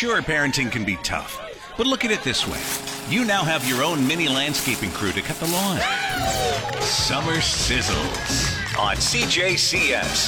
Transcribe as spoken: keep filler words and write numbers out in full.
Sure, parenting can be tough, but look at it this way. You now have your own mini landscaping crew to cut the lawn. Summer Sizzles on C J C S.